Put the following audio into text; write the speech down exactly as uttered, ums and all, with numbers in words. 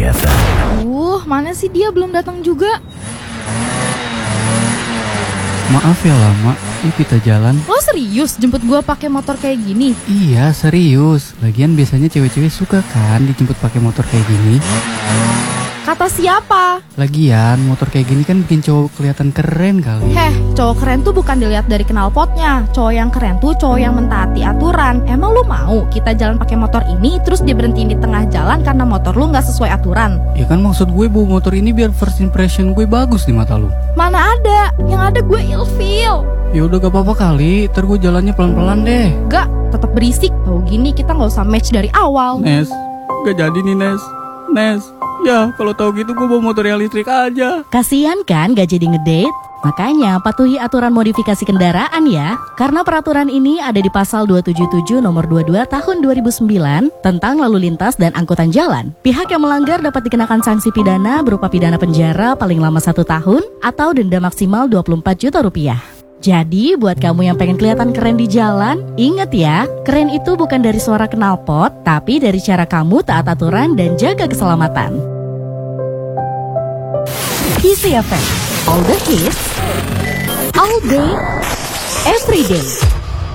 F M. Uh, mana sih dia belum datang juga? Maaf ya lama, yuk kita jalan. Lo serius jemput gua pakai motor kayak gini? Iya serius, lagian biasanya cewek-cewek suka kan dijemput pakai motor kayak gini. Kata siapa? Lagian motor kayak gini kan bikin cowok kelihatan keren kali. Heh, cowok keren tuh bukan dilihat dari knalpotnya. Cowok yang keren tuh cowok yang mentaati aturan. Emang lu mau kita jalan pakai motor ini terus dia berhentiin di tengah jalan karena motor lu nggak sesuai aturan? Ya kan maksud gue bawa motor ini biar first impression gue bagus di mata lu. Mana ada, yang ada gue ilfeel. Ya udah gak apa-apa kali, ntar gue jalannya pelan-pelan deh. Gak, tetap berisik. Tahu gini kita nggak usah match dari awal. Nes, gak jadi nih Nes. Nes, ya kalau tahu gitu gue bawa motor yang listrik aja. Kasian kan gak jadi ngedate? Makanya patuhi aturan modifikasi kendaraan ya. Karena peraturan ini ada di pasal dua tujuh tujuh nomor dua puluh dua tahun dua ribu sembilan tentang lalu lintas dan angkutan jalan. Pihak yang melanggar dapat dikenakan sanksi pidana berupa pidana penjara paling lama satu tahun atau denda maksimal dua puluh empat juta rupiah. Jadi buat kamu yang pengen kelihatan keren di jalan, ingat ya, keren itu bukan dari suara knalpot, tapi dari cara kamu taat aturan dan jaga keselamatan. Easy F M, all the hits, all day, every day.